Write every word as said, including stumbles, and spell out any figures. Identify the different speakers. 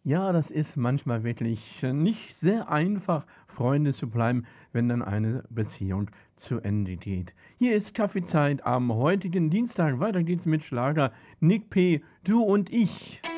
Speaker 1: Ja, das ist manchmal wirklich äh, nicht sehr einfach, Freunde zu bleiben, wenn dann eine Beziehung zu Ende geht. Hier ist Kaffeezeit am heutigen Dienstag. Weiter geht's mit Schlager Nick P., Du und ich.